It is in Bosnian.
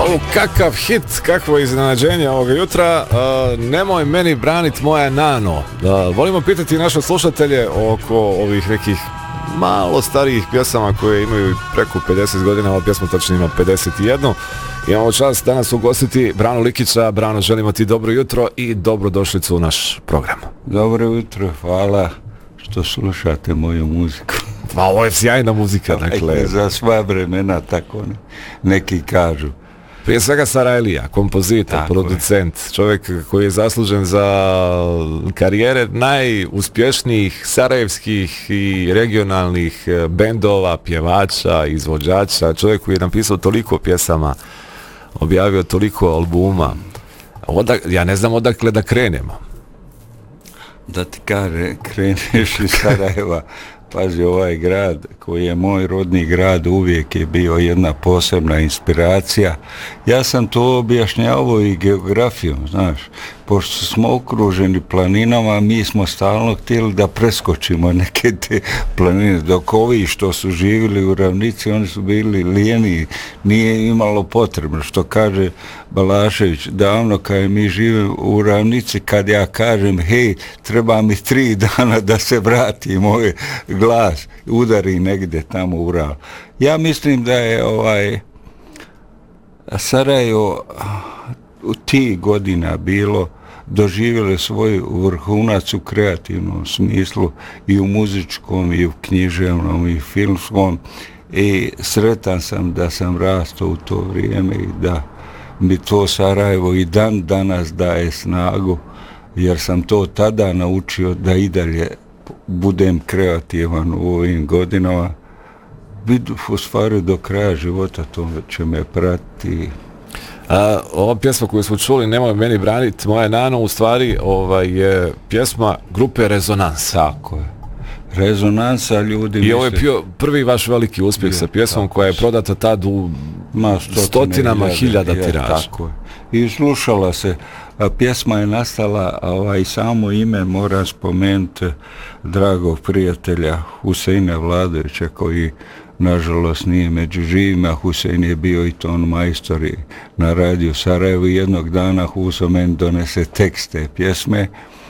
Kakav hit, kakvo iznenađenje ovoga jutra. Nemoj meni branit moja nano. Volimo pitati naše slušatelje oko ovih nekih malo starijih pjesama koje imaju preko 50 godina. Ova pjesma tačno ima 51. Imamo čast danas ugostiti Branu Likića. Brano, želimo ti dobro jutro i dobrodošlicu u naš program. Dobro jutro, hvala što slušate moju muziku. Pa ovo je sjajna muzika, dakle. Za sva vremena, tako neki kažu. Prije svega Sarajlija, kompozitor, tako producent, čovjek koji je zaslužen za karijere najuspješnijih sarajevskih i regionalnih bendova, pjevača, izvođača, čovjek koji je napisao toliko pjesama, objavio toliko albuma. Ja ne znam odakle da krenemo. Da ti kreneš iz Sarajeva. Pazi, ovaj grad koji je moj rodni grad uvijek je bio jedna posebna inspiracija. Ja sam to objašnjavao i geografijom, znaš. Pošto smo okruženi planinama, mi smo stalno htjeli da preskočimo neke te planine. Dok ovi što su živjeli u ravnici, oni su bili lijeni, nije imalo potrebno. Što kaže Balašević, davno kad mi živimo u ravnici, kad ja kažem, hej, treba mi 3 dana da se vrati moj glas, udari negdje tamo u Ural. Ja mislim da je Sarajevo u tih godina bilo doživjeli svoj vrhunac u kreativnom smislu i u muzičkom i u književnom i filmskom i sretan sam da sam rastao u to vrijeme i da mi to Sarajevo i dan danas daje snagu jer sam to tada naučio da i dalje budem kreativan u ovim godinama. U stvari do kraja života to će me pratiti. Ova pjesma koju smo čuli, Nemoj meni branit moja nano, u stvari je pjesma grupe Rezonansa. Tako je. Rezonansa, ljudi I ovo je prvi vaš veliki uspjeh sa pjesmom koja je prodata tad u stotinama hiljada tiraža. Tako je. I slušala se. Pjesma je nastala, samo ime moram spomenuti dragog prijatelja Huseina Vladovića koji nažalost nije među živima. Husein je bio i ton majstor na radiju Sarajevo i jednog dana Huso meni donese tekst te pjesme